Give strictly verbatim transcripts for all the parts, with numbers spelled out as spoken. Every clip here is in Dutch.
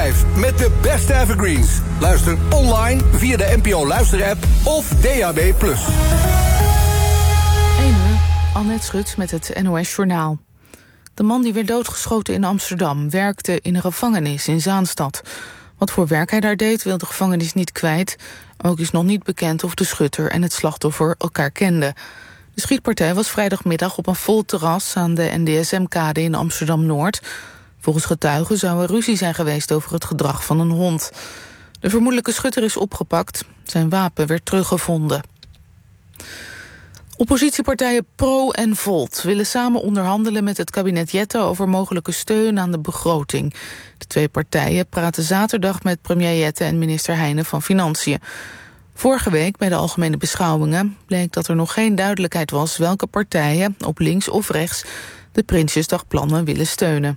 vijf met de beste evergreens. Luister online via de N P O Luisterapp of D A B plus. één uur, Annette Schut met het N O S Journaal. De man die werd doodgeschoten in Amsterdam werkte in een gevangenis in Zaanstad. Wat voor werk hij daar deed, wil de gevangenis niet kwijt. Ook is nog niet bekend of de schutter en het slachtoffer elkaar kenden. De schietpartij was vrijdagmiddag op een vol terras aan de N D S M-kade in Amsterdam-Noord. Volgens getuigen zou er ruzie zijn geweest over het gedrag van een hond. De vermoedelijke schutter is opgepakt. Zijn wapen werd teruggevonden. Oppositiepartijen Pro en Volt willen samen onderhandelen met het kabinet Jette over mogelijke steun aan de begroting. De twee partijen praten zaterdag met premier Jette en minister Heijnen van Financiën. Vorige week bij de algemene beschouwingen bleek dat er nog geen duidelijkheid was welke partijen, op links of rechts, de Prinsjesdagplannen willen steunen.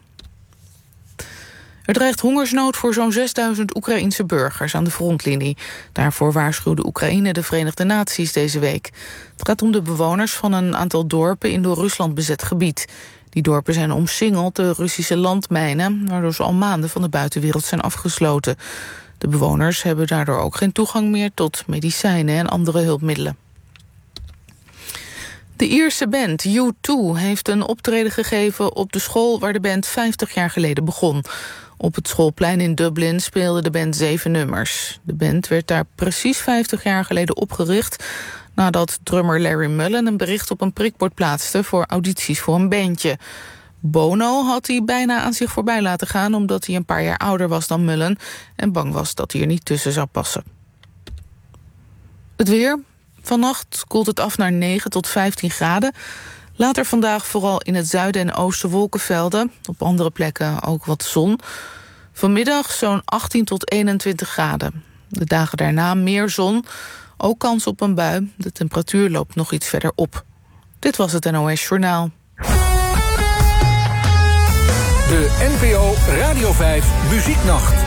Er dreigt hongersnood voor zo'n zesduizend Oekraïense burgers aan de frontlinie. Daarvoor waarschuwde Oekraïne de Verenigde Naties deze week. Het gaat om de bewoners van een aantal dorpen in door Rusland bezet gebied. Die dorpen zijn omsingeld door Russische landmijnen, waardoor ze al maanden van de buitenwereld zijn afgesloten. De bewoners hebben daardoor ook geen toegang meer tot medicijnen en andere hulpmiddelen. De Ierse band U twee heeft een optreden gegeven op de school waar de band vijftig jaar geleden begon. Op het schoolplein in Dublin speelde de band zeven nummers. De band werd daar precies vijftig jaar geleden opgericht nadat drummer Larry Mullen een bericht op een prikbord plaatste voor audities voor een bandje. Bono had hij bijna aan zich voorbij laten gaan omdat hij een paar jaar ouder was dan Mullen en bang was dat hij er niet tussen zou passen. Het weer. Vannacht koelt het af naar negen tot vijftien graden. Later vandaag vooral in het zuiden en oosten wolkenvelden. Op andere plekken ook wat zon. Vanmiddag zo'n achttien tot eenentwintig graden. De dagen daarna meer zon. Ook kans op een bui. De temperatuur loopt nog iets verder op. Dit was het N O S Journaal. De N P O Radio vijf Muzieknacht.